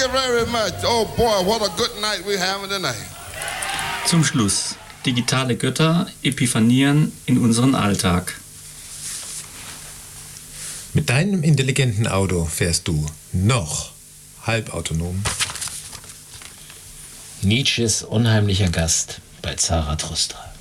you very much. Oh boy, what a good night we're having tonight. Zum Schluss. Digitale Götter epiphanieren in unseren Alltag. Mit deinem intelligenten Auto fährst du noch halbautonom. Nietzsches unheimlicher Gast bei Zarathustra.